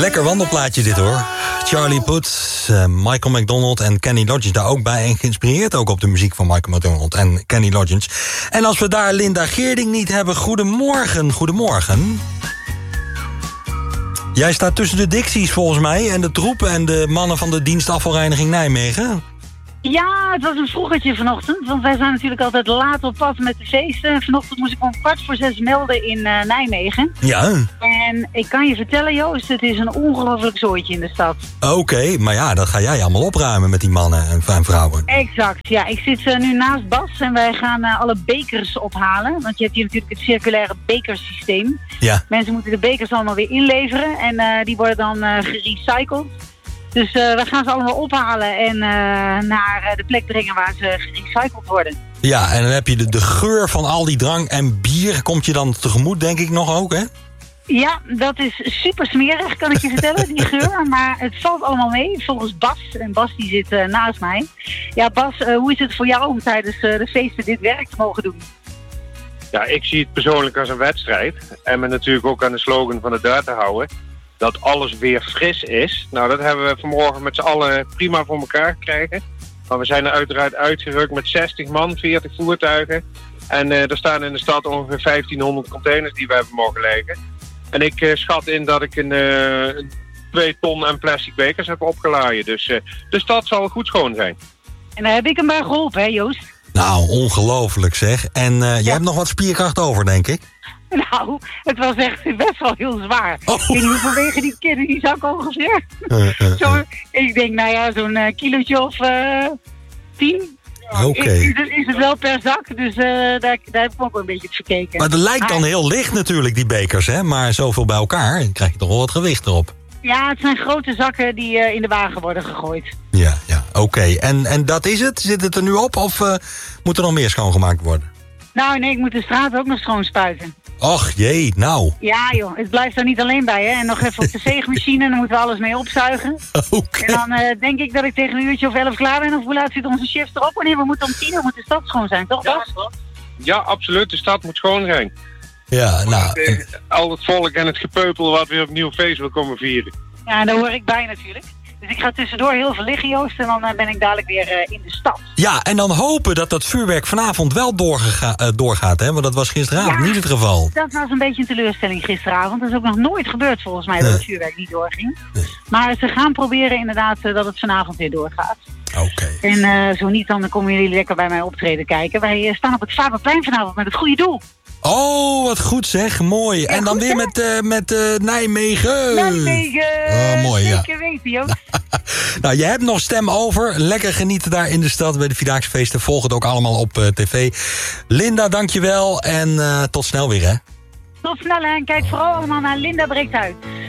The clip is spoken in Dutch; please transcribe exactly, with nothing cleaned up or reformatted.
Lekker wandelplaatje dit hoor. Charlie Puth, uh, Michael McDonald en Kenny Loggins daar ook bij. En geïnspireerd ook op de muziek van Michael McDonald en Kenny Loggins. En als we daar Linda Geerding niet hebben, goedemorgen, goedemorgen. Jij staat tussen de Dixies volgens mij en de troepen en de mannen van de dienst afvalreiniging Nijmegen. Ja, het was een vroegertje vanochtend, want wij zijn natuurlijk altijd laat op pad met de feesten. Vanochtend moest ik om kwart voor zes melden in uh, Nijmegen. Ja. En ik kan je vertellen, Joost, het is een ongelooflijk zooitje in de stad. Oké, okay, maar ja, dat ga jij allemaal opruimen met die mannen en vrouwen. Exact, ja. Ik zit uh, nu naast Bas en wij gaan uh, alle bekers ophalen. Want je hebt hier natuurlijk het circulaire bekersysteem. Ja. Mensen moeten de bekers allemaal weer inleveren en uh, die worden dan uh, gerecycled. Dus uh, we gaan ze allemaal ophalen en uh, naar uh, de plek brengen waar ze gerecycled worden. Ja, en dan heb je de, de geur van al die drank en bier. Komt je dan tegemoet, denk ik nog ook, hè? Ja, dat is super smerig, kan ik je vertellen, die geur. Maar het valt allemaal mee, volgens Bas. En Bas die zit uh, naast mij. Ja, Bas, uh, hoe is het voor jou om tijdens uh, de feesten dit werk te mogen doen? Ja, ik zie het persoonlijk als een wedstrijd. En me natuurlijk ook aan de slogan van de deur te houden. Dat alles weer fris is. Nou, dat hebben we vanmorgen met z'n allen prima voor elkaar gekregen. Maar we zijn er uiteraard uitgerukt met zestig man, veertig voertuigen. En uh, er staan in de stad ongeveer vijftienhonderd containers die we hebben mogen legen. En ik uh, schat in dat ik een, uh, een twee ton aan plastic bekers heb opgeladen. Dus uh, de stad zal goed schoon zijn. En daar heb ik hem bij geholpen, hè Joost? Nou, ongelooflijk zeg. En uh, jij ja. hebt nog wat spierkracht over, denk ik? Nou, het was echt best wel heel zwaar. Oh. Ik weet niet hoeveel wegen die kinderen die zak ongeveer. Uh, uh, uh. Zo, ik denk, nou ja, zo'n uh, kilootje of uh, tien. Oké. Okay. Is, is, is het wel per zak, dus uh, daar, daar heb ik ook een beetje het verkeken. Maar dat lijkt dan heel licht natuurlijk, die bekers, hè? Maar zoveel bij elkaar, dan krijg je toch wel wat gewicht erop. Ja, het zijn grote zakken die uh, in de wagen worden gegooid. Ja, ja, oké. Okay. En, en dat is het? Zit het er nu op of uh, moet er nog meer schoongemaakt worden? Nou nee, ik moet de straat ook nog schoon spuiten. Och jee, nou. Ja joh, het blijft er niet alleen bij hè. En nog even op de veegmachine, dan moeten we alles mee opzuigen. Oké. Okay. En dan uh, denk ik dat ik tegen een uurtje of elf klaar ben. Of hoe laat zit onze shift erop? Wanneer we moeten om tien uur moet de stad schoon zijn, toch Bas? Ja, ja, absoluut. De stad moet schoon zijn. Ja, nou. En... Al het volk en het gepeupel wat weer opnieuw feest wil komen vieren. Ja, en daar hoor ik bij natuurlijk. Dus ik ga tussendoor heel veel liggen, Joost. En dan uh, ben ik dadelijk weer uh, in de stad. Ja, en dan hopen dat dat vuurwerk vanavond wel doorgega- uh, doorgaat, hè? Want dat was gisteravond ja, niet het geval. Dat was een beetje een teleurstelling gisteravond. Dat is ook nog nooit gebeurd volgens mij, dat het vuurwerk niet doorging. Nee. Maar ze gaan proberen inderdaad uh, dat het vanavond weer doorgaat. Oké. Okay. En uh, zo niet, dan komen jullie lekker bij mij optreden kijken. Wij uh, staan op het Vaderplein vanavond met het goede doel. Oh, wat goed zeg, mooi. Ja, en dan goed, weer hè? met, uh, met uh, Nijmegen. Nijmegen. Oh, mooi, ja. Zeker weten, Joost. Nou, je hebt nog stem over. Lekker genieten daar in de stad bij de Vierdaagse Feesten. Volg het ook allemaal op uh, tv. Linda, dankjewel. En uh, tot snel weer, hè. Tot snel, hè. En kijk vooral allemaal naar Linda Breekt Uit.